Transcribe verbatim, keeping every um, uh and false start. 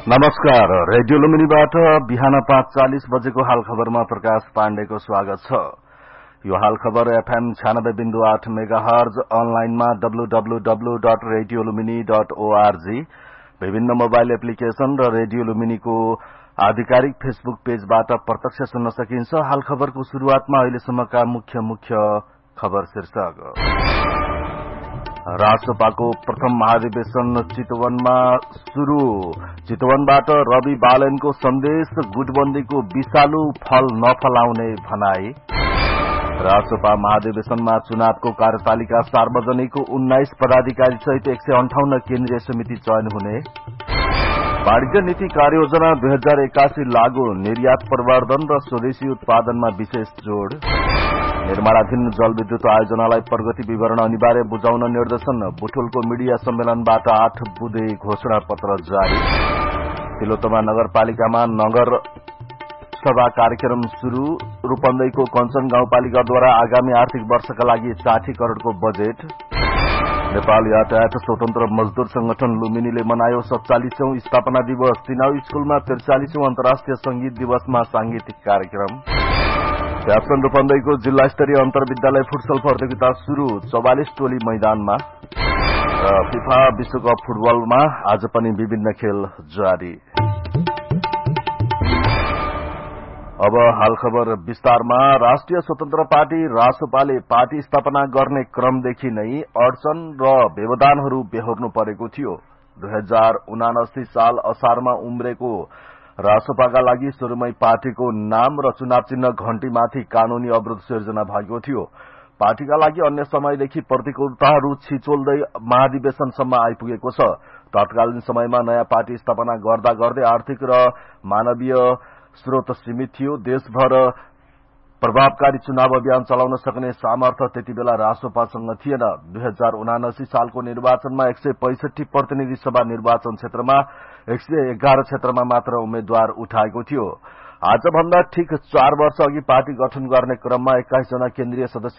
नमस्कार, रेडियो लुम्बिनीबाट बिहान पाँच चालिस बजेको हाल खबरमा प्रकाश पाण्डेको स्वागत छ। यो हाल खबर एफएम छयानब्बे बिन्दु आठ मेगाहर्ज, अनलाइनमा W W W dot radio Lumbini dot ORG, विभिन्न मोबाइल एप्लिकेशन र रेडियो लुम्बिनीको आधिकारिक फेसबुक पेजबाट प्रत्यक्ष सुन्न सकिन्छ। हाल खबरको शुरूआतमा अहिलेसम्मका मुख्य मुख्य खबर शीर्षक। राष्ट्रपाको प्रथम महाधिवेशन चितवनमा शुरू। चितवनबाट रवि बालनको सन्देश, गुटबन्दीको विषालु फल नफलाउने भनाई। राष्ट्रपा महाधिवेशनमा चुनावको कार्यतालिका सार्वजनिक, उन्नाइस पदाधिकारी सहित एक सय अन्ठाउन्न केन्द्रीय समिति चयन हुने। वाणिज्य नीति कार्ययोजना दुई हजार एकासी लागू, निर्यात प्रवर्धन र स्वदेशी उत्पादनमा विशेष जोड़। निर्माणाधीन जलविद्युत आयोजनालाई प्रगति विवरण अनिवार्य बुझाउन निर्देशन। बुटोलको मीडिया सम्मेलनबाट आठ बुधे घोषणा पत्र जारी। तिलोत्तमा नगरपालिकामा नगर सभा कार्यक्रम शुरू। रूपन्देहीको कञ्चन गाउँपालिकाद्वारा आगामी आर्थिक वर्षका लागि साठी करोड़को बजेट। नेपाल यातायात स्वतन्त्र मजदूर संगठन लुम्बिनीले मनायो सत्तालीसौं स्थापना दिवस। तिनाउ स्कूलमा त्रिचालिसौं अन्तर्राष्ट्रिय संगीत दिवसमा सांगीतिक कार्यक्रम। व्यापन रूपन्देहीको जिल्ला स्तरीय अन्तर विद्यालय फुटसल प्रतियोगिता शुरू, चौवालिस टोली मैदानमा। र फिफा विश्वकप फुटबलमा आज पनि विभिन्न खेल जारी। अब हाल खबर विस्तारमा। राष्ट्रिय स्वतन्त्र पार्टी रासपाले पार्टी स्थापना गर्ने क्रमदेखि नै अडचन र व्यवधानहरू बेहोर्नु परेको थियो। दुई हजार उनासी साल असारमा उम्रेको रासपाका लागि सुरुमै पार्टीको नाम र चुनाव चिन्ह घण्टीमाथि कानूनी अवरोध सिर्जना भएको थियो। पार्टीका लागि अन्य समयदेखि प्रतिकूलताहरू छिचोल्दै महाधिवेशनसम्म आइपुगेको छ। तत्कालीन समयमा नयाँ पार्टी स्थापना गर्दा गर्दै आर्थिक र मानवीय स्रोत सीमित थियो। देशभर प्रभावकारी चुनाव अभियान चलाउन सक्ने सामर्थ्य त्यति बेला रासपासँग थिएन। दुई हजार उनासी सालको निर्वाचनमा एक सय पैंसठी प्रतिनिधि सभा निर्वाचन क्षेत्रमा एक सय एघार क्षेत्रमा मात्र उम्मेद्वार उठाएको थियो। आजभन्दा ठिक चार वर्ष अघि पार्टी गठन गर्ने क्रममा एक्काइस जना केन्द्रीय सदस्य